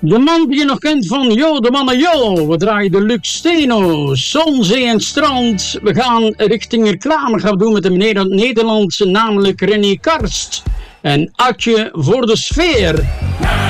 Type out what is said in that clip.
De man die je nog kent van Yo, de mannen Yo. We draaien de Lux Steno, Zon, Zee en Strand. We gaan richting reclame gaan doen met de Nederlandse, namelijk René Karst. En Atje voor de sfeer.